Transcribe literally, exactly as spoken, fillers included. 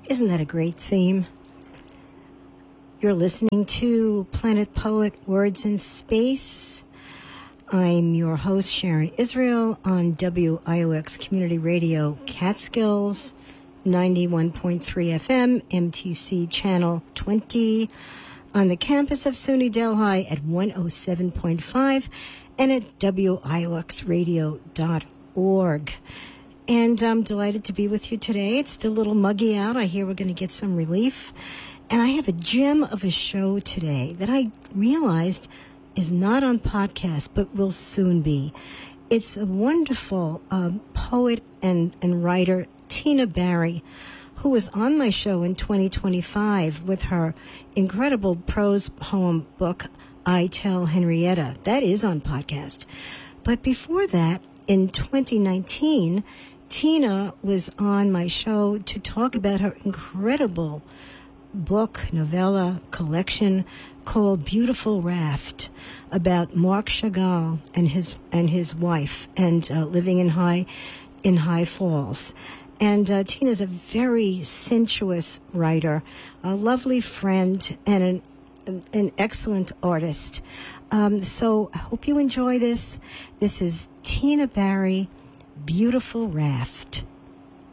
Isn't that a great theme? You're listening to Planet Poet Words in Space. I'm your host, Sharon Israel, on W I O X Community Radio Catskills, ninety-one point three F M, M T C Channel twenty, on the campus of SUNY Delhi at one oh seven point five, and at W I O X radio dot org. And I'm delighted to be with you today. It's still a little muggy out. I hear we're going to get some relief. And I have a gem of a show today that I realized is not on podcast, but will soon be. It's a wonderful um, poet and, and writer, Tina Barry, who was on my show in twenty twenty-five with her incredible prose poem book, I Tell Henrietta. That is on podcast. But before that, in twenty nineteen, Tina was on my show to talk about her incredible book, novella, collection called Beautiful Raft, about Marc Chagall and his and his wife, and uh, living in High in High Falls. And uh, Tina's a very sensuous writer, a lovely friend, and an an excellent artist. Um, so I hope you enjoy this. This is Tina Barry, Beautiful Raft.